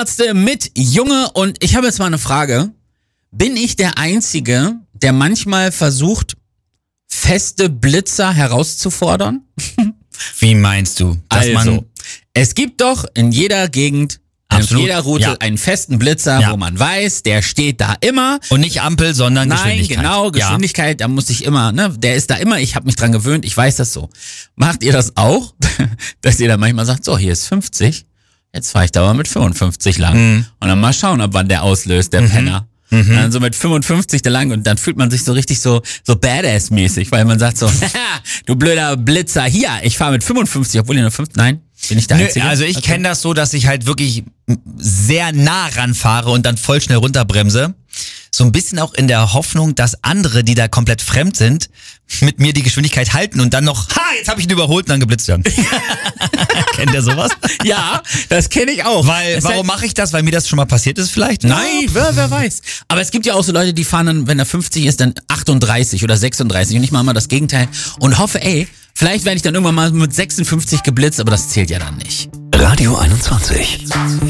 Tierärzte mit Junge und ich habe jetzt mal eine Frage. Bin ich der Einzige, der manchmal versucht, feste Blitzer herauszufordern? Wie meinst du? Es gibt doch in jeder Gegend, in jeder Route einen festen Blitzer, wo man weiß, der steht da immer. Und nicht Ampel, sondern Geschwindigkeit. Nein, genau, Geschwindigkeit, da muss ich immer, der ist da immer, ich habe mich dran gewöhnt, ich weiß das so. Macht ihr das auch? Dass ihr dann manchmal sagt, so, hier ist 50, jetzt fahre ich da aber mit 55 lang. Und dann mal schauen, ab wann der auslöst, der Penner. Und dann so mit 55 da lang und dann fühlt man sich so richtig so Badass-mäßig, weil man sagt so, du blöder Blitzer, hier, ich fahre mit 55, obwohl ihr nur 5, nein, bin ich der Einzige? Also ich kenne das so, dass ich halt wirklich sehr nah ranfahre und dann voll schnell runterbremse. So ein bisschen auch in der Hoffnung, dass andere, die da komplett fremd sind, mit mir die Geschwindigkeit halten und dann noch, jetzt habe ich ihn überholt und dann geblitzt werden. Kennt ihr sowas? Ja, das kenne ich auch. Warum mache ich das? Weil mir das schon mal passiert ist vielleicht? Nein, wer weiß. Aber es gibt ja auch so Leute, die fahren dann, wenn er 50 ist, dann 38 oder 36 und ich mache mal das Gegenteil und hoffe, vielleicht werde ich dann irgendwann mal mit 56 geblitzt, aber das zählt ja dann nicht. Radio 21.